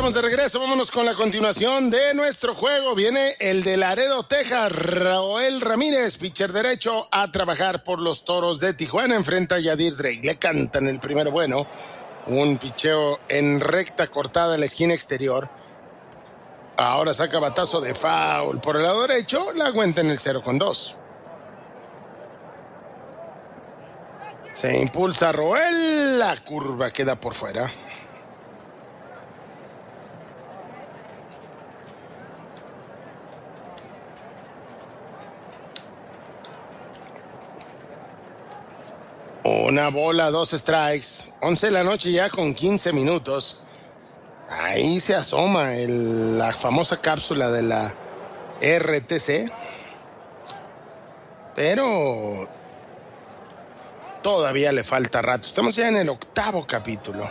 estamos de regreso. Vámonos con la continuación de nuestro juego. Viene el de Laredo, Texas. Roel Ramírez, pitcher derecho, a trabajar por los Toros de Tijuana. Enfrenta a Yadir Drake. Le cantan el primero bueno. Un picheo en recta cortada en la esquina exterior. Ahora saca batazo de foul por el lado derecho. La aguanta en el 0-2. Se impulsa Roel. La curva queda por fuera. Una bola, 2 strikes. 11 de la noche ya con 15 minutos. Ahí se asoma la famosa cápsula de la RTC. Pero todavía le falta rato. Estamos ya en el 8º capítulo.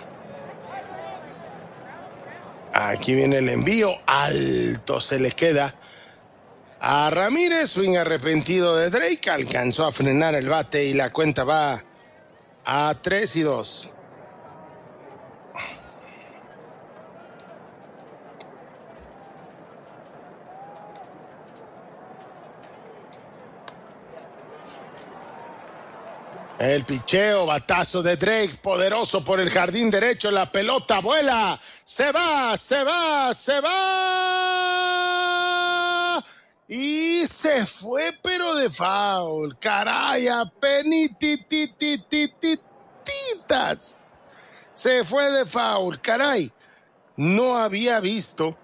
Aquí viene el envío. Alto se le queda a Ramírez. Swing arrepentido de Drake. Alcanzó a frenar el bate y la cuenta va a 3-2. El picheo, batazo de Drake, poderoso por el jardín derecho. La pelota vuela. Se va. Y se fue, pero de foul. Caray, apenititititititas. Se fue de foul. Caray, no había visto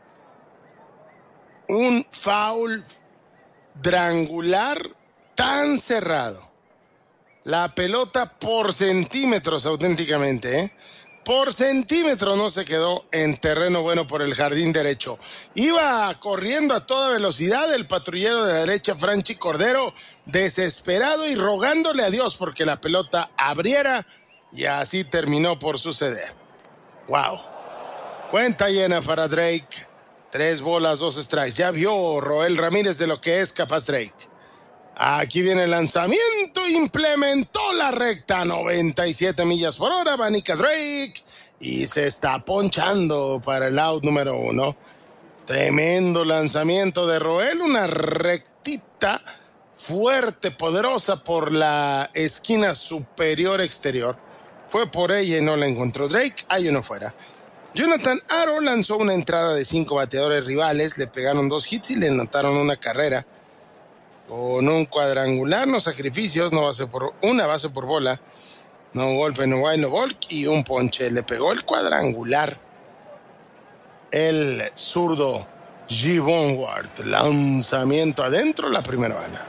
un foul drangular tan cerrado. La pelota por centímetros auténticamente, ¿eh? Por centímetros no se quedó en terreno bueno por el jardín derecho. Iba corriendo a toda velocidad el patrullero de la derecha, Franchi Cordero, desesperado y rogándole a Dios porque la pelota abriera, y así terminó por suceder. ¡Wow! Cuenta llena para Drake. 3 bolas, 2 strikes. Ya vio Roel Ramírez de lo que es capaz Drake. Aquí viene el lanzamiento, implementó la recta, 97 millas por hora, abanica Drake y se está ponchando para el out número 1. Tremendo lanzamiento de Roel, una rectita fuerte, poderosa por la esquina superior exterior. Fue por ella y no la encontró Drake, hay uno fuera. Jonathan Aro lanzó una entrada de 5 bateadores rivales, le pegaron 2 hits y le anotaron una carrera. Con un cuadrangular, no sacrificios, una base por bola, no golpe, no wild, no walk y un ponche. Le pegó el cuadrangular el zurdo Givon Ward. Lanzamiento adentro, la primera bala.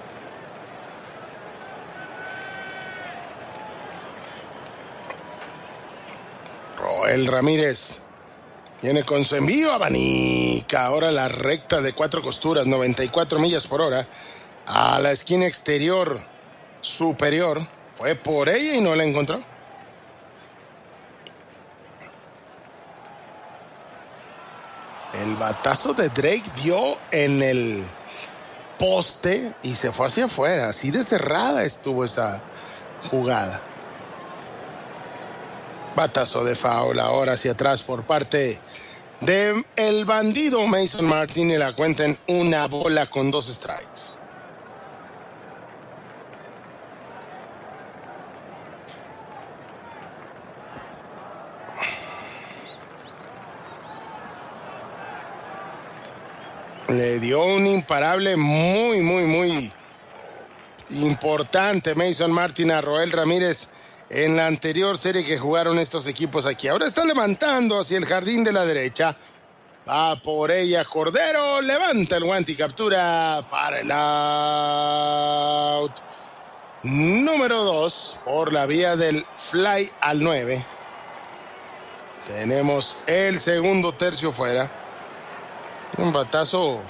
Roel Ramírez viene con su envío, abanica. Ahora la recta de 4 costuras, 94 millas por hora. A la esquina exterior superior. Fue por ella y no la encontró. El batazo de Drake dio en el poste y se fue hacia afuera. Así de cerrada estuvo esa jugada. Batazo de foul ahora hacia atrás por parte de el bandido Mason Martin y la cuenta en 1 bola con 2 strikes. Le dio un imparable muy importante Mason Martin a Roel Ramírez en la anterior serie que jugaron estos equipos aquí. Ahora está levantando hacia el jardín de la derecha. Va por ella Cordero, levanta el guante y captura para el out número 2 por la vía del fly al 9. Tenemos el segundo tercio fuera. Un batazo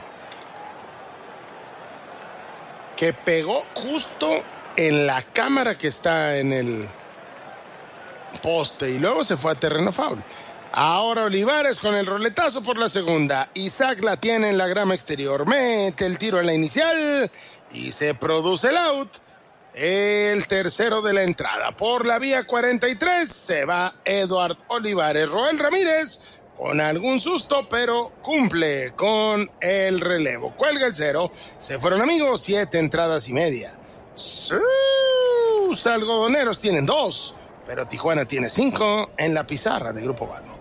que pegó justo en la cámara que está en el poste y luego se fue a terreno foul. Ahora Olivares con el roletazo por la segunda. Isaac la tiene en la grama exterior. Mete el tiro en la inicial y se produce el out. El tercero de la entrada. Por la vía 43 se va Eduard Olivares. Roel Ramírez con algún susto, pero cumple con el relevo. Cuelga el 0. Se fueron, amigos, 7 entradas y media. Sus algodoneros tienen 2, pero Tijuana tiene 5 en la pizarra de Grupo Vano.